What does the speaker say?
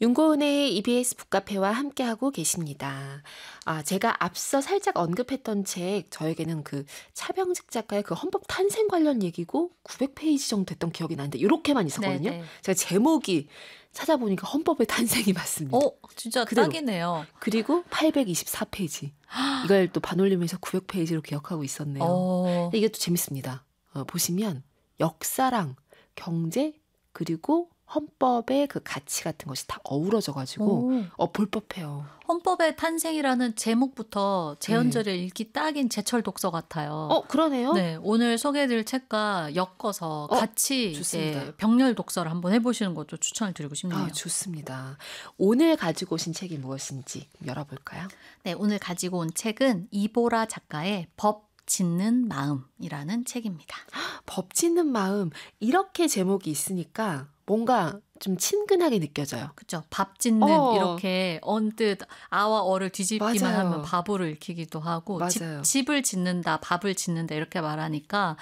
윤고은의 EBS 북카페와 함께하고 계십니다. 제가 앞서 살짝 언급했던 책, 저에게는 그 차병직 작가의 그 헌법 탄생 관련 얘기고 900페이지 정도 됐던 기억이 나는데 이렇게만 있었거든요. 네네. 제가 제목이 찾아보니까 헌법의 탄생이 맞습니다. 진짜 그대로. 딱이네요. 그리고 824페이지. 이걸 또 반올림해서 900페이지로 기억하고 있었네요. 근데 이게 또 재밌습니다. 보시면 역사랑 경제 그리고 헌법의 그 가치 같은 것이 다 어우러져가지고 볼 법해요. 헌법의 탄생이라는 제목부터 재현절을 읽기 딱인 제철 독서 같아요. 그러네요. 네, 오늘 소개해드릴 책과 엮어서 같이 좋습니다. 이제 병렬 독서를 한번 해보시는 것도 추천을 드리고 싶네요. 좋습니다. 오늘 가지고 오신 책이 무엇인지 열어볼까요? 네, 오늘 가지고 온 책은 이보라 작가의 법 짓는 마음이라는 책입니다. 법 짓는 마음, 이렇게 제목이 있으니까 뭔가 좀 친근하게 느껴져요. 그렇죠. 밥 짓는 이렇게 언뜻 아와 어를 뒤집기만 맞아요. 하면 밥으로 읽히기도 하고 맞아요. 집을 짓는다, 밥을 짓는다 이렇게 말하니까